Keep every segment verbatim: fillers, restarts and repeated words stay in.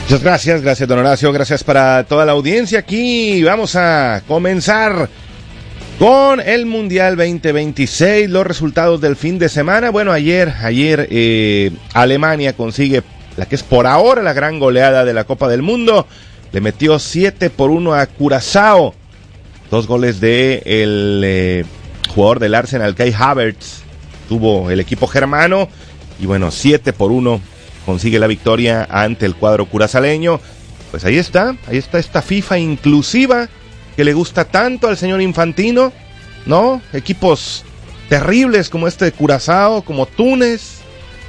Muchas gracias, gracias don Horacio, gracias para toda la audiencia aquí. Vamos a comenzar con el Mundial veinte veintiséis, los resultados del fin de semana. Bueno, ayer, ayer eh, Alemania consigue la que es por ahora la gran goleada de la Copa del Mundo. Le metió siete por uno a Curazao. Dos goles de el eh, jugador del Arsenal, Kai Havertz, tuvo el equipo germano. Y bueno, siete por uno consigue la victoria ante el cuadro curazaleño. Pues ahí está, ahí está esta FIFA inclusiva que le gusta tanto al señor Infantino, ¿no? Equipos terribles como este de Curazao, como Túnez,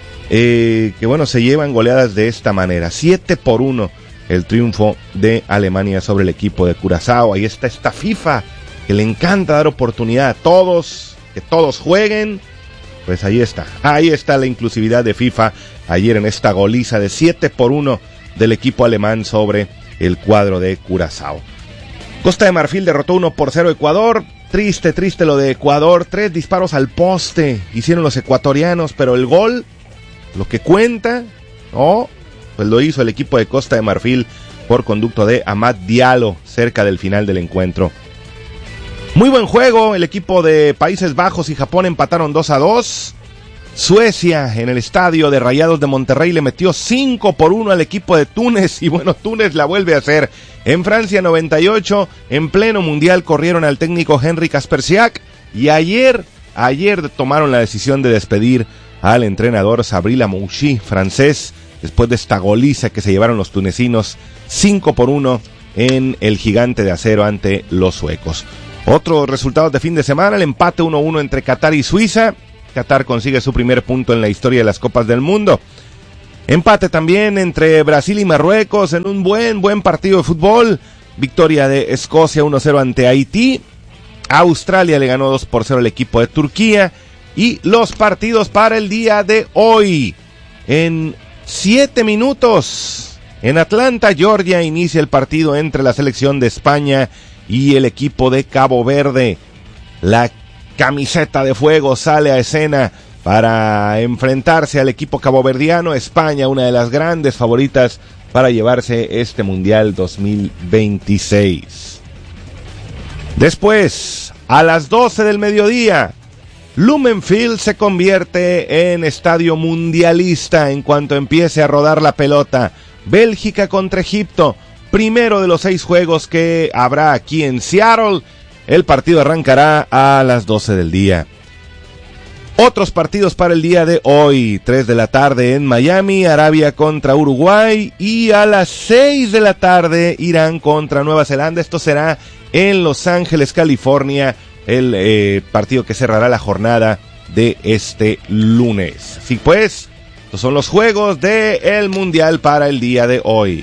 eh, que bueno, se llevan goleadas de esta manera. siete por uno el triunfo de Alemania sobre el equipo de Curazao. Ahí está esta FIFA que le encanta dar oportunidad a todos, que todos jueguen. Pues ahí está, ahí está la inclusividad de FIFA ayer en esta goliza de siete por uno del equipo alemán sobre el cuadro de Curazao. Costa de Marfil derrotó uno por cero a Ecuador. Triste, triste lo de Ecuador. Tres disparos al poste hicieron los ecuatorianos, pero el gol, lo que cuenta, no, pues lo hizo el equipo de Costa de Marfil por conducto de Amad Diallo cerca del final del encuentro. Muy buen juego, el equipo de Países Bajos y Japón empataron dos a dos. Suecia en el estadio de Rayados de Monterrey le metió cinco por uno al equipo de Túnez, y bueno, Túnez la vuelve a hacer. En Francia noventa y ocho, en pleno mundial corrieron al técnico Henri Kaspersiak, y ayer, ayer tomaron la decisión de despedir al entrenador Sabri Lamouchi, francés, después de esta goliza que se llevaron los tunecinos, cinco por uno en el gigante de acero ante los suecos. Otros resultados de fin de semana, el empate uno uno entre Qatar y Suiza. Qatar consigue su primer punto en la historia de las Copas del Mundo. Empate también entre Brasil y Marruecos en un buen, buen partido de fútbol. Victoria de Escocia uno cero ante Haití. Australia le ganó dos por cero al equipo de Turquía. Y los partidos para el día de hoy. En siete minutos, en Atlanta, Georgia, inicia el partido entre la selección de España y el equipo de Cabo Verde. La camiseta de fuego sale a escena para enfrentarse al equipo caboverdiano. España, una de las grandes favoritas para llevarse este Mundial dos mil veintiséis. Después, a las doce del mediodía, Lumenfield se convierte en estadio mundialista en cuanto empiece a rodar la pelota. Bélgica contra Egipto, primero de los seis juegos que habrá aquí en Seattle. El partido arrancará a las doce del día. Otros partidos para el día de hoy. tres de la tarde en Miami, Arabia contra Uruguay. Y a las seis de la tarde, Irán contra Nueva Zelanda. Esto será en Los Ángeles, California. El eh, partido que cerrará la jornada de este lunes. Así pues, estos son los juegos del Mundial para el día de hoy.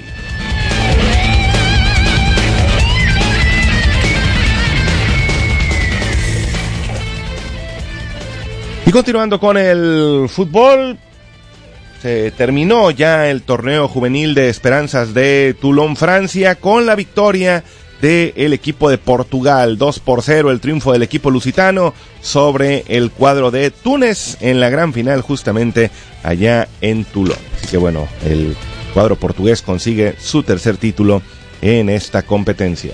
Y continuando con el fútbol, se terminó ya el torneo juvenil de Esperanzas de Toulon, Francia, con la victoria del equipo de Portugal, dos por cero, el triunfo del equipo lusitano sobre el cuadro de Túnez en la gran final justamente allá en Toulon. Así que bueno, el cuadro portugués consigue su tercer título en esta competencia.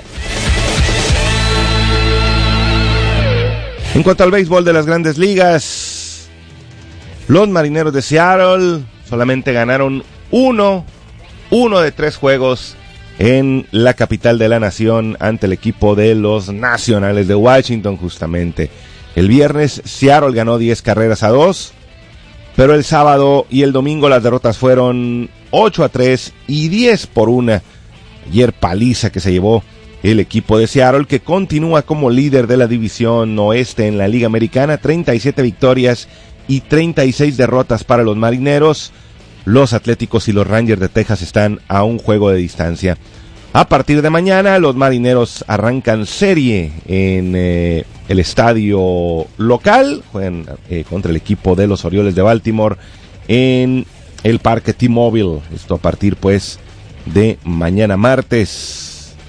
En cuanto al béisbol de las Grandes Ligas, los Marineros de Seattle solamente ganaron uno, uno de tres juegos en la capital de la nación ante el equipo de los Nacionales de Washington justamente. El viernes Seattle ganó diez carreras a dos, pero el sábado y el domingo las derrotas fueron ocho a tres y diez por una. Ayer paliza que se llevó el equipo de Seattle, que continúa como líder de la división oeste en la Liga Americana, treinta y siete victorias y treinta y seis derrotas para los Marineros. Los Atléticos y los Rangers de Texas están a un juego de distancia. A partir de mañana, los Marineros arrancan serie en eh, el estadio local, juegan eh, contra el equipo de los Orioles de Baltimore en el Parque T-Mobile. Esto a partir pues de mañana martes.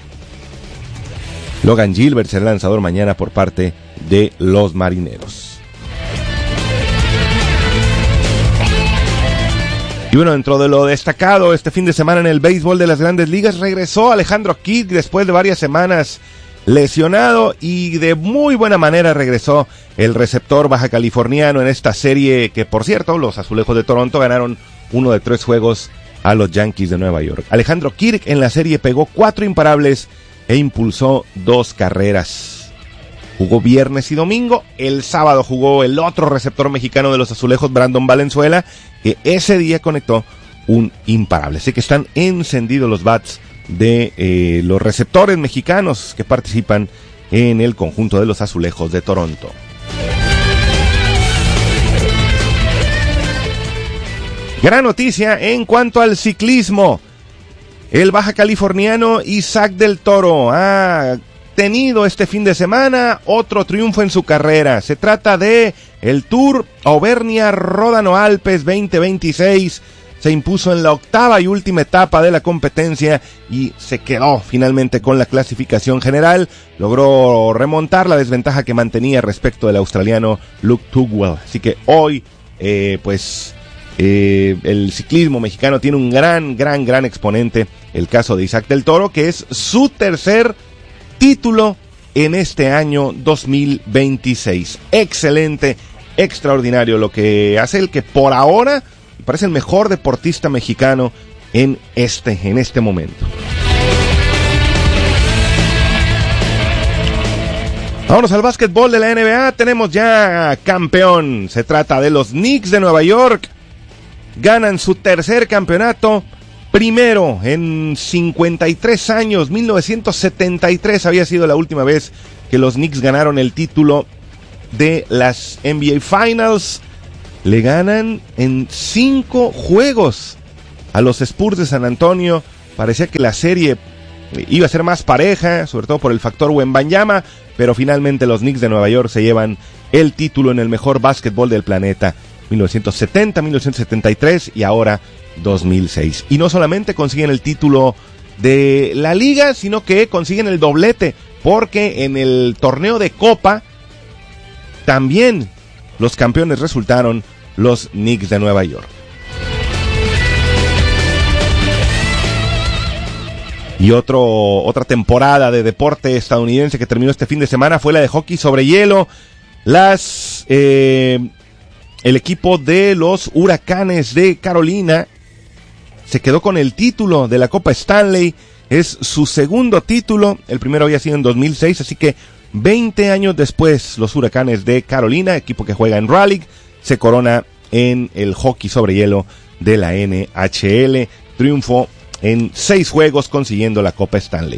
Logan Gilbert será el lanzador mañana por parte de los Marineros. Y bueno, dentro de lo destacado este fin de semana en el béisbol de las Grandes Ligas, regresó Alejandro Kirk después de varias semanas lesionado, y de muy buena manera regresó el receptor baja californiano en esta serie que, por cierto, los Azulejos de Toronto ganaron uno de tres juegos a los Yankees de Nueva York. Alejandro Kirk en la serie pegó cuatro imparables e impulsó dos carreras. Jugó viernes y domingo. El sábado jugó el otro receptor mexicano de los Azulejos, Brandon Valenzuela, que ese día conectó un imparable. Así que están encendidos los bats de eh, los receptores mexicanos que participan en el conjunto de los Azulejos de Toronto. Gran noticia en cuanto al ciclismo. El baja californiano Isaac del Toro ha tenido este fin de semana otro triunfo en su carrera. Se trata de el Tour Auvernia Ródano Alpes veinte veintiséis. Se impuso en la octava y última etapa de la competencia y se quedó finalmente con la clasificación general. Logró remontar la desventaja que mantenía respecto del australiano Luke Tugwell. Así que hoy, eh, pues, eh, el ciclismo mexicano tiene un gran, gran, gran exponente. El caso de Isaac del Toro, que es su tercer título en este año dos mil veintiséis. Excelente, extraordinario lo que hace el que por ahora parece el mejor deportista mexicano en este, en este momento. Vámonos al básquetbol de la N B A. Tenemos ya campeón. Se trata de los Knicks de Nueva York. Ganan su tercer campeonato. Primero en cincuenta y tres años. mil novecientos setenta y tres había sido la última vez que los Knicks ganaron el título de las N B A Finals. Le ganan en cinco juegos a los Spurs de San Antonio. Parecía que la serie iba a ser más pareja, sobre todo por el factor Wembanyama, pero finalmente los Knicks de Nueva York se llevan el título en el mejor básquetbol del planeta. mil novecientos setenta, mil novecientos setenta y tres y ahora dos mil seis. Y no solamente consiguen el título de la liga, sino que consiguen el doblete, porque en el torneo de Copa también los campeones resultaron los Knicks de Nueva York. Y otro, otra temporada de deporte estadounidense que terminó este fin de semana fue la de hockey sobre hielo. Las, eh, el equipo de los Huracanes de Carolina se quedó con el título de la Copa Stanley. Es su segundo título. El primero había sido en dos mil seis, así que veinte años después, los Huracanes de Carolina, equipo que juega en Raleigh, se corona en el hockey sobre hielo de la N H L. Triunfo en seis juegos consiguiendo la Copa Stanley.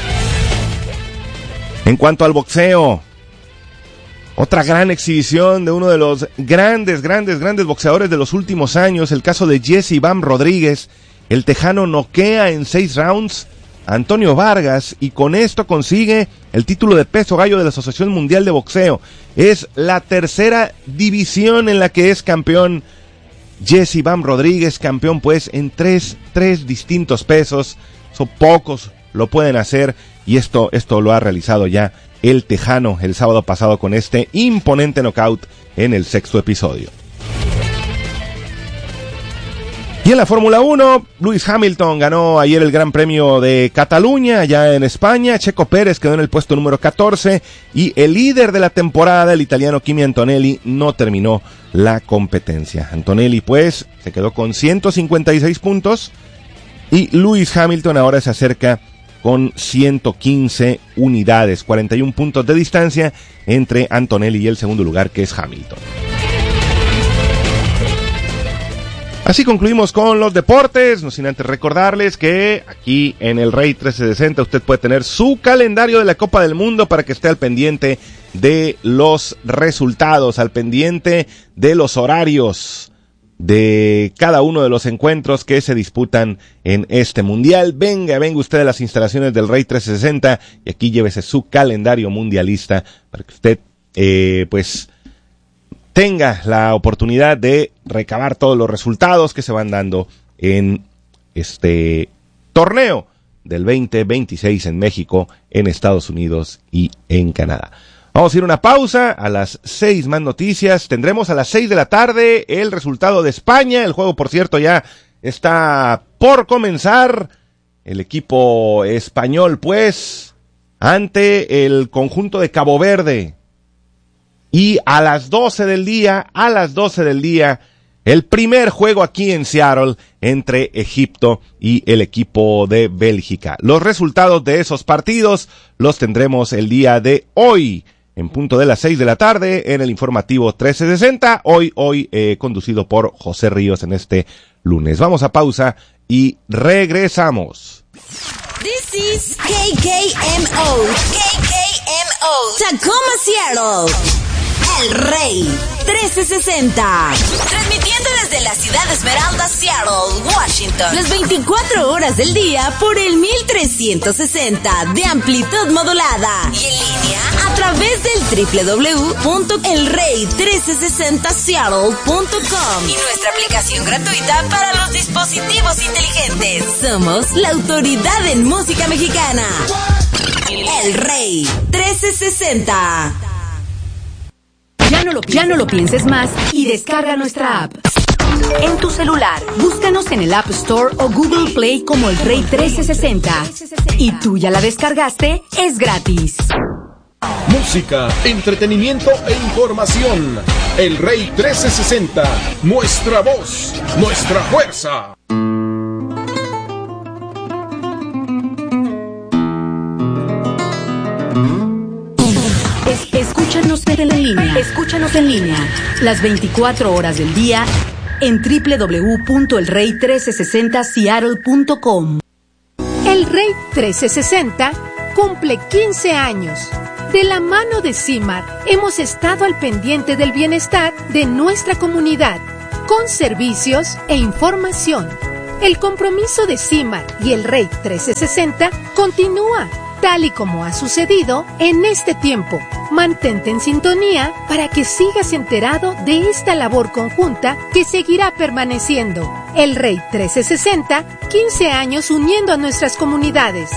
En cuanto al boxeo, otra gran exhibición de uno de los grandes, grandes, grandes boxeadores de los últimos años, el caso de Jesse Bam Rodríguez. El tejano noquea en seis rounds a Antonio Vargas y con esto consigue el título de peso gallo de la Asociación Mundial de Boxeo. Es la tercera división en la que es campeón Jesse Bam Rodríguez, campeón pues en tres, tres distintos pesos. Son pocos, lo pueden hacer, y esto, esto lo ha realizado ya el tejano el sábado pasado con este imponente knockout en el sexto episodio. Y en la Fórmula uno, Lewis Hamilton ganó ayer el Gran Premio de Cataluña, allá en España. Checo Pérez quedó en el puesto número catorce y el líder de la temporada, el italiano Kimi Antonelli, no terminó la competencia. Antonelli, pues, se quedó con ciento cincuenta y seis puntos y Lewis Hamilton ahora se acerca con ciento quince unidades, cuarenta y uno puntos de distancia entre Antonelli y el segundo lugar, que es Hamilton. Así concluimos con los deportes, no sin antes recordarles que aquí en el Rey trescientos sesenta usted puede tener su calendario de la Copa del Mundo para que esté al pendiente de los resultados, al pendiente de los horarios de cada uno de los encuentros que se disputan en este mundial. Venga, venga usted a las instalaciones del Rey trescientos sesenta y aquí llévese su calendario mundialista para que usted, eh, pues... tenga la oportunidad de recabar todos los resultados que se van dando en este torneo del veinte veintiséis en México, en Estados Unidos y en Canadá. Vamos a ir a una pausa, a las seis más noticias, tendremos a las seis de la tarde el resultado de España, el juego por cierto ya está por comenzar, el equipo español pues, ante el conjunto de Cabo Verde, y a las doce del día, a las doce del día, el primer juego aquí en Seattle entre Egipto y el equipo de Bélgica. Los resultados de esos partidos los tendremos el día de hoy, en punto de las seis de la tarde, en el informativo trece sesenta, hoy, hoy, eh, conducido por José Ríos en este lunes. Vamos a pausa y regresamos. This is K K M O, K K M O, Tacoma, Seattle. El Rey trece sesenta, transmitiendo desde la ciudad de Esmeralda, Seattle, Washington, las veinticuatro horas del día por el mil trescientos sesenta de amplitud modulada y en línea a través del doble u doble u doble u punto el rey trece sesenta seattle punto com y nuestra aplicación gratuita para los dispositivos inteligentes. Somos la autoridad en música mexicana. El Rey trece sesenta. Ya no, lo, ya no lo pienses más y descarga nuestra app. En tu celular, búscanos en el App Store o Google Play como El Rey trece sesenta. ¿Y tú ya la descargaste? Es gratis. Música, entretenimiento e información. El Rey trece sesenta. Nuestra voz, nuestra fuerza. Escúchanos en línea. Escúchanos en línea. Las veinticuatro horas del día en doble u doble u doble u punto el rey trece sesenta seattle punto com. El Rey trece sesenta cumple quince años. De la mano de CIMAR hemos estado al pendiente del bienestar de nuestra comunidad, con servicios e información. El compromiso de CIMAR y el Rey trece sesenta continúa, tal y como ha sucedido en este tiempo. Mantente en sintonía para que sigas enterado de esta labor conjunta que seguirá permaneciendo. El Rey trece sesenta, quince años uniendo a nuestras comunidades.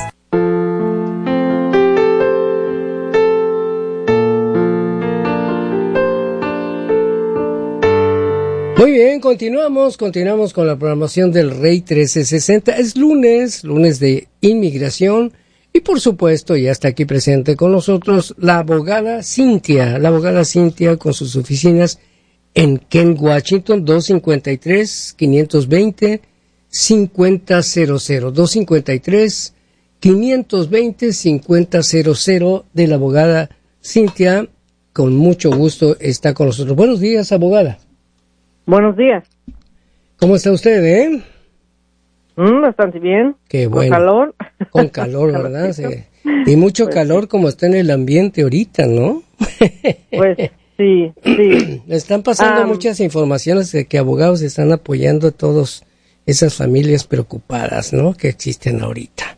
Muy bien, continuamos, continuamos con la programación del Rey trece sesenta. Es lunes, lunes de inmigración. Y por supuesto, ya está aquí presente con nosotros la abogada Cintia, la abogada Cintia con sus oficinas en Kent, Washington, dos cinco tres, quinientos veinte, cincuenta cero cero, dos cinco tres, quinientos veinte, cincuenta cero cero de la abogada Cintia. Con mucho gusto está con nosotros. Buenos días, abogada. Buenos días. ¿Cómo está usted, eh? Mm, bastante bien. Qué bueno. Con calor. Con calor, ¿verdad? Sí. Y mucho pues, calor como está en el ambiente ahorita, ¿no? Pues sí, sí. Están pasando um, muchas informaciones de que abogados están apoyando a todas esas familias preocupadas, ¿no? Que existen ahorita.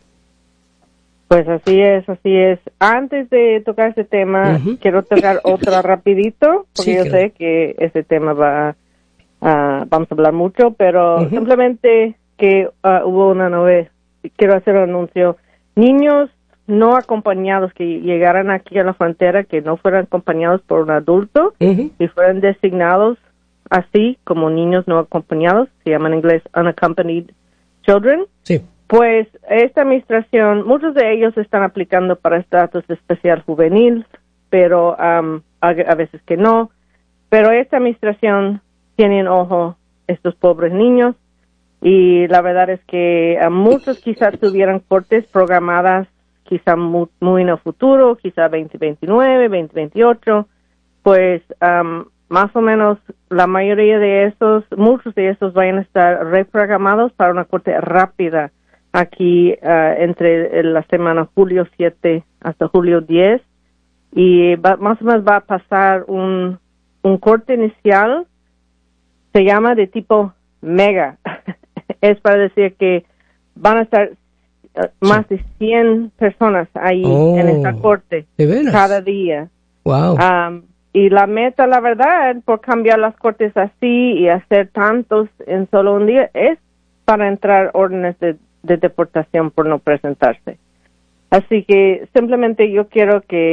Pues así es, así es. Antes de tocar este tema, uh-huh. quiero tocar otra rapidito, porque sí, yo claro. sé que ese tema va, uh, vamos a hablar mucho, pero uh-huh. simplemente que uh, hubo una novela, quiero hacer un anuncio, niños no acompañados que llegaran aquí a la frontera, que no fueran acompañados por un adulto, uh-huh. y fueran designados así como niños no acompañados, se llama en inglés unaccompanied children, sí. Pues esta administración, muchos de ellos están aplicando para estatus especial juvenil, pero um, a, a veces que no, pero esta administración tiene en ojo estos pobres niños. Y la verdad es que a muchos quizás tuvieran cortes programadas, quizá muy, muy en el futuro, quizá veinte veintinueve, veinte veintiocho, pues um, más o menos la mayoría de esos, muchos de esos vayan a estar reprogramados para una corte rápida aquí uh, entre la semana julio siete hasta julio diez, y va, más o menos va a pasar un, un corte inicial, se llama de tipo mega. Es para decir que van a estar uh, más de cien personas ahí oh, en esta corte cada día. Wow. Um, y la meta, la verdad, por cambiar las cortes así y hacer tantos en solo un día, es para entrar órdenes de, de deportación por no presentarse. Así que simplemente yo quiero que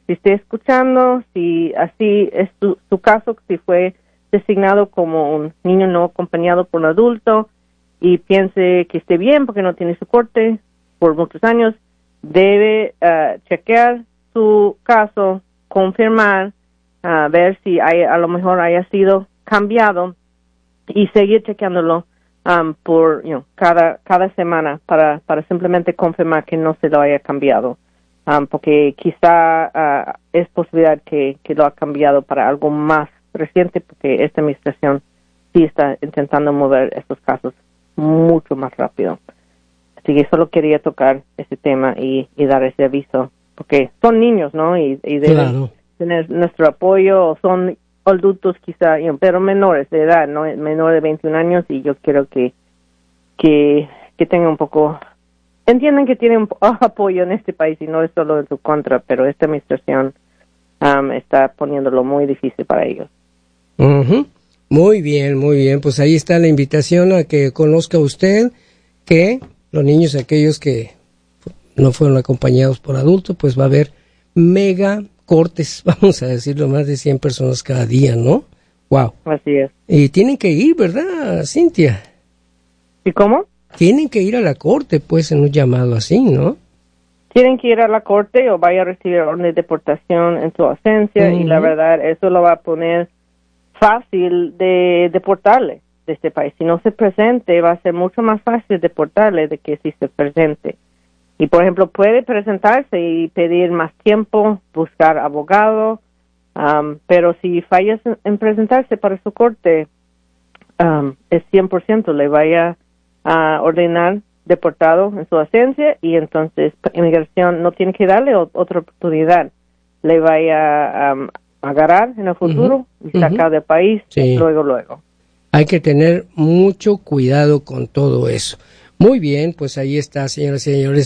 si esté escuchando, si así es su, su caso, si fue designado como un niño no acompañado por un adulto y piense que esté bien porque no tiene su corte por muchos años, debe uh, chequear su caso, confirmar, uh, ver si hay, a lo mejor haya sido cambiado y seguir chequeándolo um, por you know, cada cada semana para para simplemente confirmar que no se lo haya cambiado, um, porque quizá uh, es posibilidad que, que lo ha cambiado para algo más reciente, porque esta administración sí está intentando mover estos casos mucho más rápido. Así que solo quería tocar ese tema y, y dar ese aviso, porque son niños, ¿no? Y, y deben Claro. tener nuestro apoyo, o son adultos quizá, you know, pero menores de edad, ¿no? Menor de veintiún años, y yo quiero que que, que tengan un poco, entiendan que tienen apoyo en este país y no es solo en su contra, pero esta administración um, está poniéndolo muy difícil para ellos. Uh-huh. Muy bien, muy bien. Pues ahí está la invitación a que conozca usted que los niños, aquellos que no fueron acompañados por adultos, pues va a haber mega cortes, vamos a decirlo, más de cien personas cada día, ¿no? Wow. Así es. Y tienen que ir, ¿verdad, Cintia? ¿Y cómo? Tienen que ir a la corte, pues, en un llamado así, ¿no? Tienen que ir a la corte o vaya a recibir orden de deportación en su ausencia, uh-huh. Y la verdad, eso lo va a poner fácil de deportarle de este país. Si no se presente, va a ser mucho más fácil deportarle de que si se presente. Y, por ejemplo, puede presentarse y pedir más tiempo, buscar abogado, um, pero si fallas en, en presentarse para su corte, um, es cien por ciento le vaya a ordenar deportado en su ausencia, y entonces inmigración no tiene que darle o, otra oportunidad. Le vaya a um, agarrar en el futuro, uh-huh. y sacar uh-huh. del país, sí. luego, luego. Hay que tener mucho cuidado con todo eso. Muy bien, pues ahí está, señoras y señores.